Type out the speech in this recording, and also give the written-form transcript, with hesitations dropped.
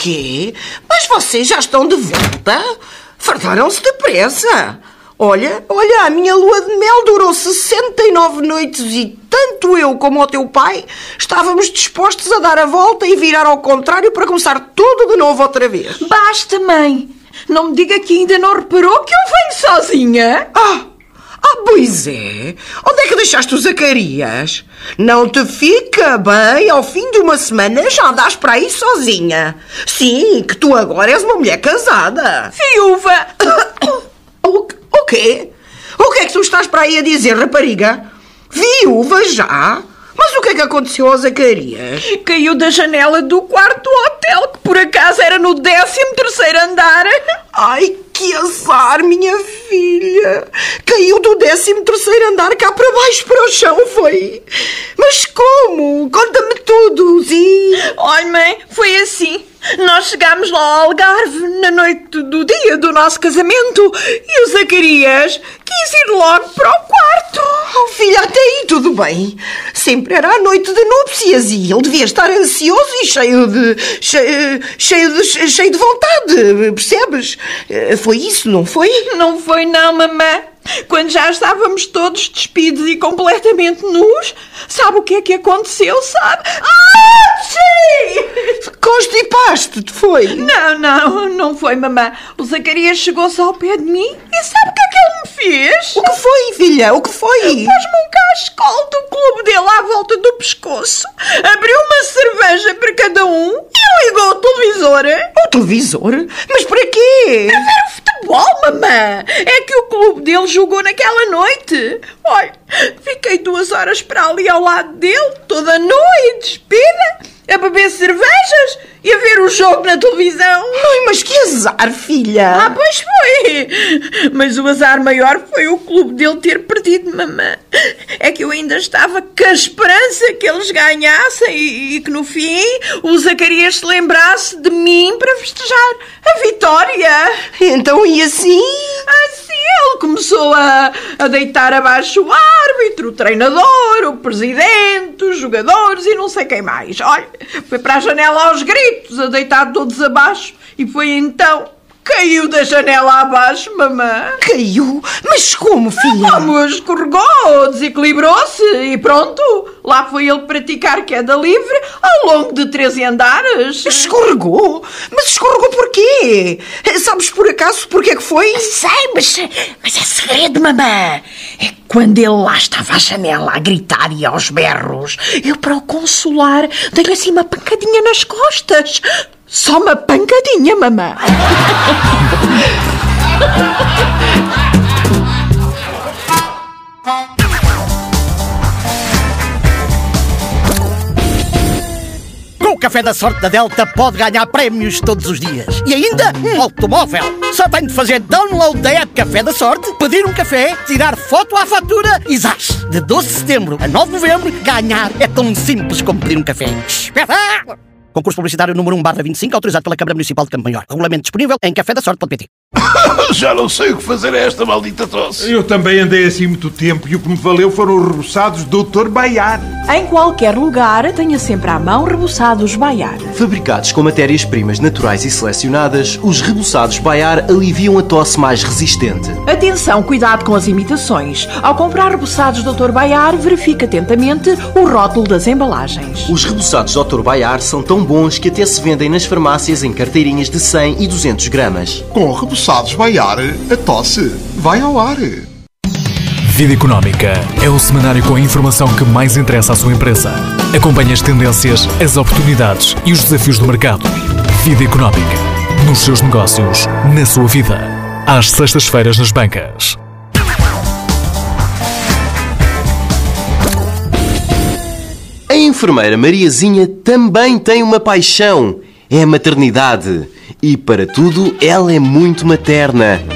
quê? Mas vocês já estão de volta? Fartaram-se depressa. Olha, a minha lua de mel durou 69 noites e tanto eu como o teu pai estávamos dispostos a dar a volta e virar ao contrário para começar tudo de novo outra vez. Basta, mãe. Não me diga que ainda não reparou que eu venho sozinha. Pois é. Onde é que deixaste o Zacarias? Não te fica bem ao fim de uma semana já andas para aí sozinha. Sim, que tu agora és uma mulher casada. Viúva. O quê? O que é que tu estás para aí a dizer, rapariga? Viúva já? Mas o que é que aconteceu ao Zacarias? Caiu da janela do quarto do hotel, que por acaso era no 13º andar. Ai, que azar, minha filha. Caiu do 13º andar cá para baixo, para o chão, foi? Mas como? Conta-me tudo, sim. Olha, mãe, foi assim. Nós chegámos lá ao Algarve na noite do dia do nosso casamento e o Zacarias quis ir logo para o quarto. Filha, até aí tudo bem. Sempre era a noite de núpcias e ele devia estar ansioso e cheio de vontade, percebes? Foi isso, não foi? Não foi não, mamã. Quando já estávamos todos despidos e completamente nus, sabe o que é que aconteceu, sabe? Sim! Constipaste-te, foi? Não foi, mamã. O Zacarias chegou-se ao pé de mim e sabe o que é que ele me fez? O que foi, filha? O que foi? Pôs-me um cascol do clube dele à volta do pescoço, abriu uma cerveja para cada um e ligou o televisor. O televisor? Mas para quê? Para ver o futebol, mamã. É que o clube dele jogou naquela noite. Olha, fiquei 2 horas para ali ao lado dele, toda nua e despida, a beber cervejas e a ver o jogo na televisão. Ai, mas que azar, filha. Pois foi. Mas o azar maior foi o clube dele ter perdido, mamã. É que eu ainda estava com a esperança que eles ganhassem e que no fim o Zacarias se lembrasse de mim para festejar a vitória. Então, e assim? Assim ele começou a deitar abaixo o árbitro, o treinador, o presidente, os jogadores e não sei quem mais. Olha, foi para a janela aos gritos, a deitar todos abaixo, e foi então... Caiu da janela abaixo, mamã. Caiu? Mas como, filha? Como? Escorregou, desequilibrou-se e pronto. Lá foi ele praticar queda livre ao longo de 13 andares. Escorregou? Mas escorregou porquê? Sabes por acaso porquê é que foi? Sei, mas é segredo, mamã. É que quando ele lá estava à janela a gritar e aos berros, eu para o consolar dei-lhe assim uma pancadinha nas costas. Só uma pancadinha, mamã. Com o Café da Sorte da Delta pode ganhar prémios todos os dias. E ainda um automóvel. Só tem de fazer download da app Café da Sorte, pedir um café, tirar foto à fatura e zás! De 12 de setembro a 9 de novembro, ganhar é tão simples como pedir um café. Espetáculo! Concurso publicitário número 1/25, autorizado pela Câmara Municipal de Campo Maior. Regulamento disponível em cafedasorte.pt. Já não sei o que fazer a esta maldita tosse. Eu também andei assim muito tempo e o que me valeu foram os reboçados Dr. Baiar. Em qualquer lugar, tenha sempre à mão reboçados Baiar. Fabricados com matérias-primas naturais e selecionadas, os reboçados Baiar aliviam a tosse mais resistente. Atenção, cuidado com as imitações. Ao comprar reboçados Dr. Baiar, verifique atentamente o rótulo das embalagens. Os reboçados Dr. Baiar são tão bons que até se vendem nas farmácias em carteirinhas de 100 e 200 gramas. Com reboçados Baiar, a tosse vai ao ar. Vida Económica é o semanário com a informação que mais interessa à sua empresa. Acompanhe as tendências, as oportunidades e os desafios do mercado. Vida Económica. Nos seus negócios, na sua vida. Às sextas-feiras nas bancas. A enfermeira Mariazinha também tem uma paixão. É a maternidade. E para tudo, ela é muito materna.